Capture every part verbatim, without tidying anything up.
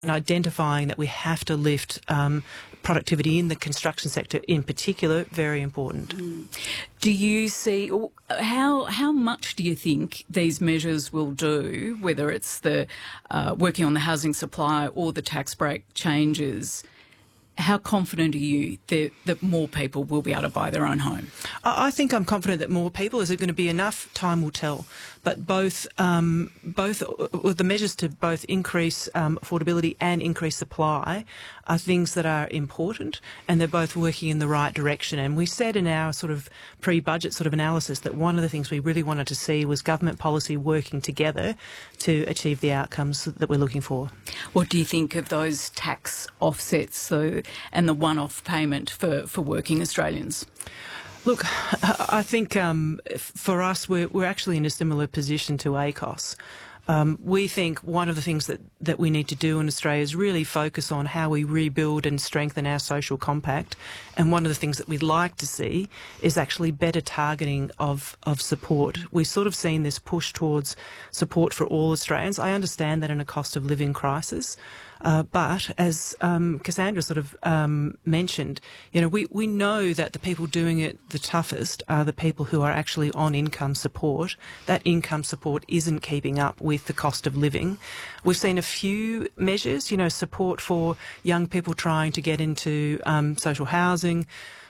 and identifying that we have to lift um, productivity in the construction sector in particular, very important. Mm. Do you see, how how much do you think these measures will do, whether it's the uh, working on the housing supply or the tax break changes? How confident are you that, that more people will be able to buy their own home? I think I'm confident that more people. Is it going to be enough? Time will tell. But both, um, both uh, the measures to both increase um, affordability and increase supply are things that are important, and they're both working in the right direction. And we said in our sort of pre-budget sort of analysis that one of the things we really wanted to see was government policy working together to achieve the outcomes that we're looking for. What do you think of those tax offsets so, and the one-off payment for, for working Australians? Look, I think um, for us, we're, we're actually in a similar position to A C O S. Um, we think one of the things that, that we need to do in Australia is really focus on how we rebuild and strengthen our social compact. And one of the things that we'd like to see is actually better targeting of, of support. We've sort of seen this push towards support for all Australians. I understand that in a cost of living crisis. Uh, but as um, Cassandra sort of um, mentioned, you know, we, we know that the people doing it the toughest are the people who are actually on income support. That income support isn't keeping up with the cost of living. We've seen a few measures, you know, support for young people trying to get into um, social housing.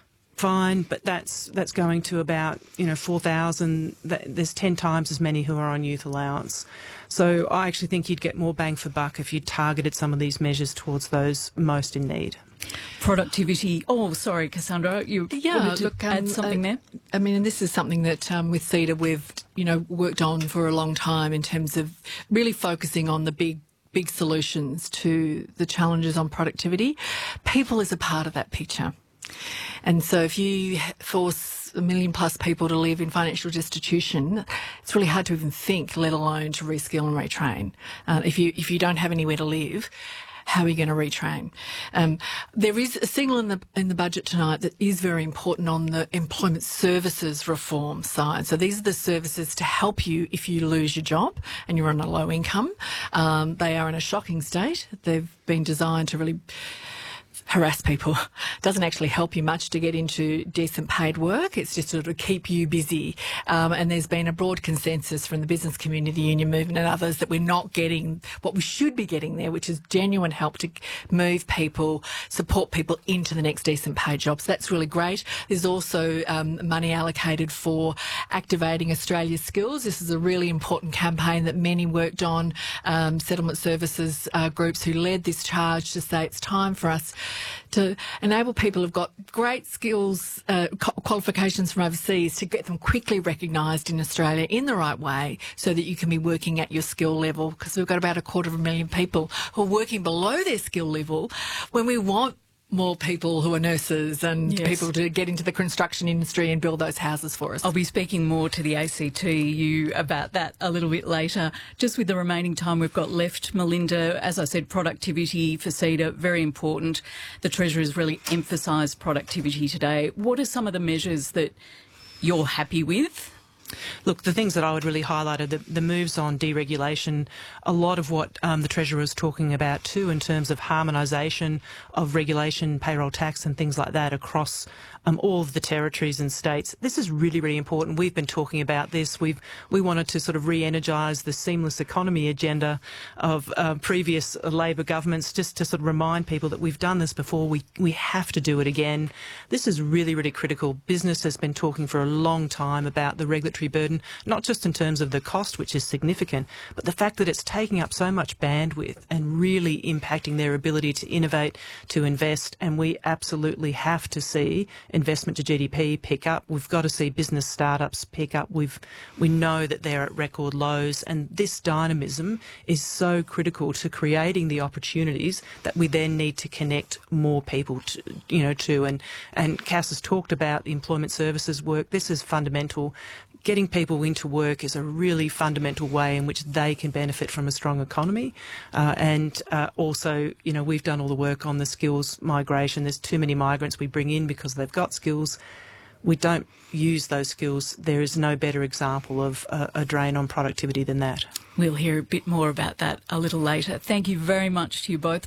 Fine, but that's that's going to about, you know, four thousand. There's ten times as many who are on youth allowance. So I actually think you'd get more bang for buck if you targeted some of these measures towards those most in need. Productivity. Oh, sorry, Cassandra, you yeah, wanted to look, um, add something uh, there? I mean, and this is something that um, with CEDA we've, you know, worked on for a long time in terms of really focusing on the big big solutions to the challenges on productivity. People is a part of that picture. And so if you force a million plus people to live in financial destitution, it's really hard to even think, let alone to reskill and retrain. Uh, if you if you don't have anywhere to live, how are you going to retrain? Um, there is a signal in the in the budget tonight that is very important on the employment services reform side. So these are the services to help you if you lose your job and you're on a low income. Um, they are in a shocking state. They've been designed to really harass people. It doesn't actually help you much to get into decent paid work. It's just sort of keep you busy. Um, and there's been a broad consensus from the business community, union movement and others that we're not getting what we should be getting there, which is genuine help to move people, support people into the next decent paid jobs. That's really great. There's also um, money allocated for activating Australia's skills. This is a really important campaign that many worked on, um, settlement services uh, groups who led this charge to say it's time for us to enable people who've got great skills, uh, qualifications from overseas, to get them quickly recognised in Australia in the right way so that you can be working at your skill level, because we've got about a quarter of a million people who are working below their skill level when we want more people who are nurses and yes. people to get into the construction industry and build those houses for us. I'll be speaking more to the A C T U about that a little bit later. Just with the remaining time we've got left, Melinda, as I said, productivity for CEDA, very important. The Treasurer's really emphasised productivity today. What are some of the measures that you're happy with? Look, the things that I would really highlight are the, the moves on deregulation, a lot of what um, the Treasurer is talking about too in terms of harmonisation of regulation, payroll tax and things like that across um, all of the territories and states. This is really, really important. We've been talking about this. We've we wanted to sort of re-energise the seamless economy agenda of uh, previous Labor governments, just to sort of remind people that we've done this before. We, we have to do it again. This is really, really critical. Business has been talking for a long time about the regulatory burden, not just in terms of the cost, which is significant, but the fact that it's taking up so much bandwidth and really impacting their ability to innovate, to invest. And we absolutely have to see investment to G D P pick up. We've got to see business startups pick up. We've, we know that they're at record lows, and this dynamism is so critical to creating the opportunities that we then need to connect more people to, you know, to. And, and Cass has talked about the employment services work. This is fundamental. Getting people into work is a really fundamental way in which they can benefit from a strong economy. Uh, and uh, also, you know, we've done all the work on the skills migration. There's too many migrants we bring in because they've got skills. We don't use those skills. There is no better example of a, a drain on productivity than that. We'll hear a bit more about that a little later. Thank you very much to you both.